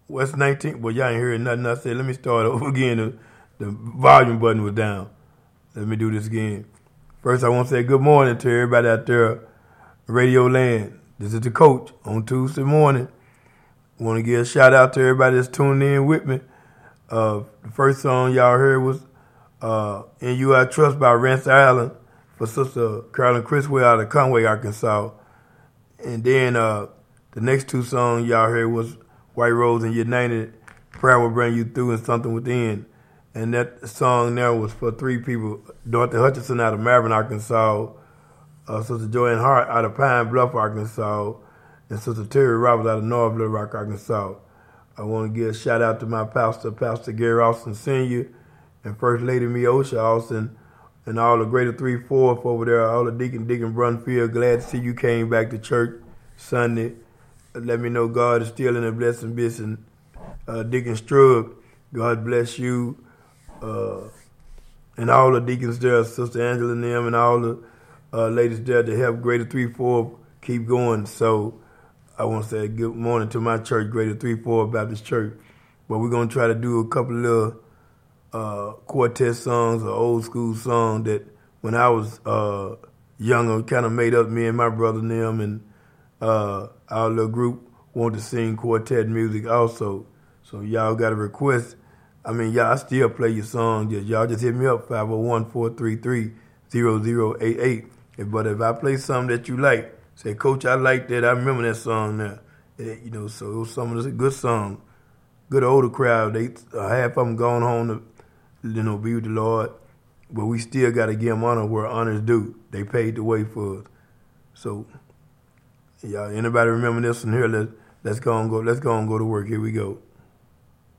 West 19th. Well, y'all ain't hearing nothing I said. Let me start over again. The volume button was down. Let me do this again. First, I want to say good morning to everybody out there, Radio Land. This is the coach on Tuesday morning. I want to give a shout out to everybody that's tuning in with me. The first song y'all heard was In You I Trust by Rance Allen for Sister Carolyn Criswell out of Conway, Arkansas. And then the next two songs y'all heard was White Rose and United, Prayer Will Bring You Through, and Something Within. And that song there was for three people: Dorothy Hutchinson out of Marvin, Arkansas, Sister Joanne Hart out of Pine Bluff, Arkansas, and Sister Terry Roberts out of North Little Rock, Arkansas. I want to give a shout out to my pastor, Pastor Gary Austin Sr., and First Lady Miosha Austin, and all the greater 3/4 over there, all the Deacon Brunfield. Glad to see you came back to church Sunday. Let me know God is still in the blessing business. Deacon Strug, God bless you. And all the deacons there, Sister Angela and them, and all the ladies there to help Greater 3/4 keep going. So I want to say good morning to my church, Greater 3/4 Baptist Church. But we're going to try to do a couple of quartet songs or old school songs that when I was younger kind of made up me and my brother and them, and our little group wanted to sing quartet music also. So y'all got a request. I mean, y'all, I still play your song. Y'all just hit me up, 501-433-0088. But if I play something that you like, say, Coach, I like that. I remember that song now. So it was some of the good songs. Good older crowd. They half of them gone home to, be with the Lord. But we still got to give them honor where honor's due. They paved the way for us. So, y'all, anybody remember this one here? Let's go and go to work. Here we go.